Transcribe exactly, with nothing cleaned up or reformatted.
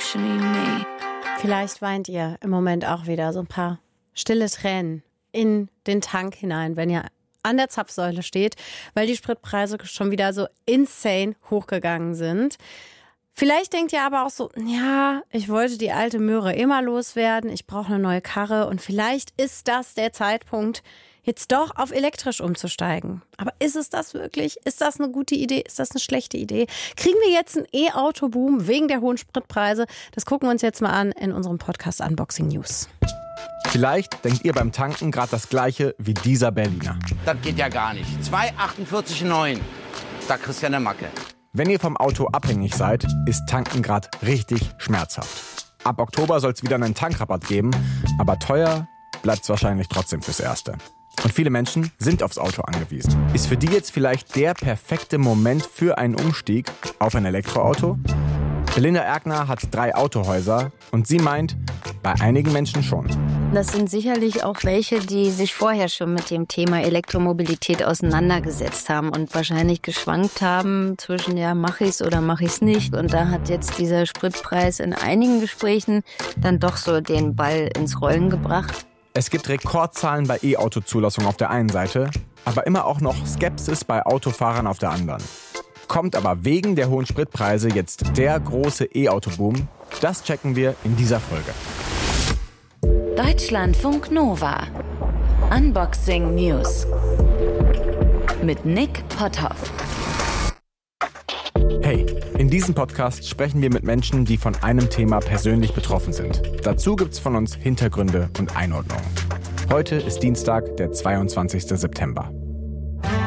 especially me. Vielleicht weint ihr im Moment auch wieder so ein paar stille Tränen in den Tank hinein, wenn ihr an der Zapfsäule steht, weil die Spritpreise schon wieder so insane hochgegangen sind. Vielleicht denkt ihr aber auch so, ja, ich wollte die alte Möhre immer loswerden, ich brauche eine neue Karre und vielleicht ist das der Zeitpunkt, jetzt doch auf elektrisch umzusteigen. Aber ist es das wirklich? Ist das eine gute Idee? Ist das eine schlechte Idee? Kriegen wir jetzt einen E-Auto-Boom wegen der hohen Spritpreise? Das gucken wir uns jetzt mal an in unserem Podcast Unboxing News. Vielleicht denkt ihr beim Tanken gerade das Gleiche wie dieser Berliner. Das geht ja gar nicht. zwei achtundvierzig neun. Da kriegst du ja eine Macke. Wenn ihr vom Auto abhängig seid, ist Tanken gerade richtig schmerzhaft. Ab Oktober soll es wieder einen Tankrabatt geben, aber teuer bleibt es wahrscheinlich trotzdem fürs Erste. Und viele Menschen sind aufs Auto angewiesen. Ist für die jetzt vielleicht der perfekte Moment für einen Umstieg auf ein Elektroauto? Belinda Erkner hat drei Autohäuser und sie meint, bei einigen Menschen schon. Das sind sicherlich auch welche, die sich vorher schon mit dem Thema Elektromobilität auseinandergesetzt haben und wahrscheinlich geschwankt haben zwischen, ja, mach ich's oder mach ich's nicht. Und da hat jetzt dieser Spritpreis in einigen Gesprächen dann doch so den Ball ins Rollen gebracht. Es gibt Rekordzahlen bei E-Auto-Zulassung auf der einen Seite, aber immer auch noch Skepsis bei Autofahrern auf der anderen. Kommt aber wegen der hohen Spritpreise jetzt der große E-Auto-Boom? Das checken wir in dieser Folge. Deutschlandfunk Nova. Unboxing News. Mit Nick Potthoff. Hey, in diesem Podcast sprechen wir mit Menschen, die von einem Thema persönlich betroffen sind. Dazu gibt's von uns Hintergründe und Einordnungen. Heute ist Dienstag, der zweiundzwanzigster September.